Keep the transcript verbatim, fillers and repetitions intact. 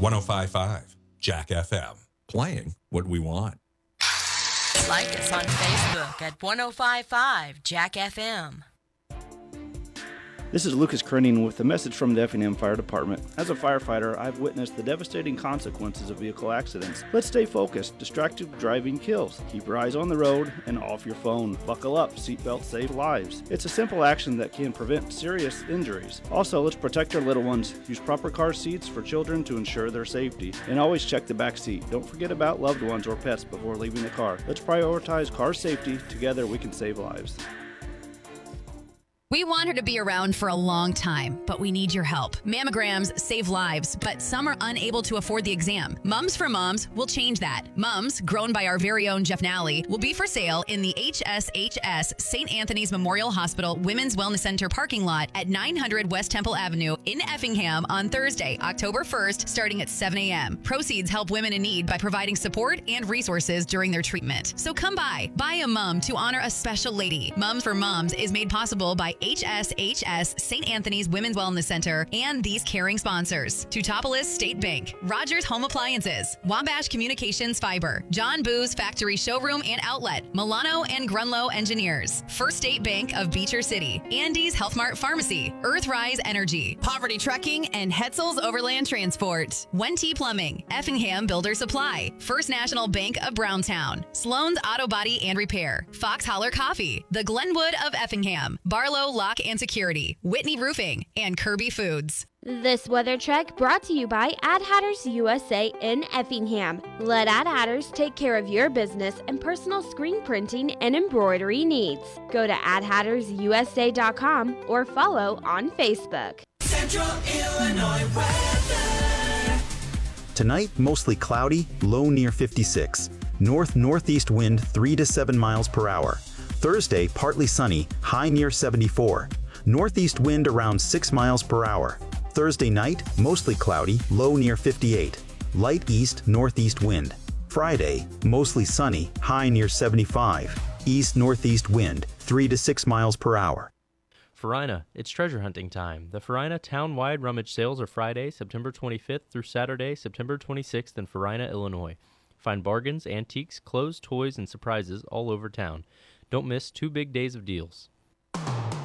one oh five point five Jack F M. Playing what we want. Like us on Facebook at one oh five point five Jack F M. This is Lucas Krenning with a message from the Effingham Fire Department. As a firefighter, I've witnessed the devastating consequences of vehicle accidents. Let's stay focused. Distracted driving kills. Keep your eyes on the road and off your phone. Buckle up. Seatbelts save lives. It's a simple action that can prevent serious injuries. Also, let's protect our little ones. Use proper car seats for children to ensure their safety. And always check the back seat. Don't forget about loved ones or pets before leaving the car. Let's prioritize car safety. Together, we can save lives. We want her to be around for a long time, but we need your help. Mammograms save lives, but some are unable to afford the exam. Mums for Moms will change that. Mums, grown by our very own Jeff Nally, will be for sale in the H S H S Saint Anthony's Memorial Hospital Women's Wellness Center parking lot at nine hundred West Temple Avenue in Effingham on Thursday, October first, starting at seven a.m. Proceeds help women in need by providing support and resources during their treatment. So come by, buy a mum to honor a special lady. Mums for Moms is made possible by H S H S Saint Anthony's Women's Wellness Center and these caring sponsors: Teutopolis State Bank, Rogers Home Appliances, Wabash Communications Fiber, John Boo's Factory Showroom and Outlet, Milano and Grunlow Engineers, First State Bank of Beecher City, Andy's Health Mart Pharmacy, Earthrise Energy, Poverty Trucking, and Hetzel's Overland Transport, Wente Plumbing, Effingham Builder Supply, First National Bank of Browntown, Sloan's Auto Body and Repair, Fox Holler Coffee, the Glenwood of Effingham, Barlow Lock and Security, Whitney Roofing, and Kirby Foods. This weather check brought to you by Ad Hatters U S A in Effingham. Let Ad Hatters take care of your business and personal screen printing and embroidery needs. Go to ad hatters u s a dot com or follow on Facebook. Central Illinois weather. Tonight, mostly cloudy, low near fifty-six. North-northeast wind three to seven miles per hour. Thursday, partly sunny, high near seventy-four. Northeast wind around six miles per hour. Thursday night, mostly cloudy, low near fifty-eight. Light east-northeast wind. Friday, mostly sunny, high near seventy-five. East-northeast wind, three to six miles per hour. Farina, it's treasure hunting time. The Farina town-wide rummage sales are Friday, September twenty-fifth through Saturday, September twenty-sixth in Farina, Illinois. Find bargains, antiques, clothes, toys, and surprises all over town. Don't miss two big days of deals.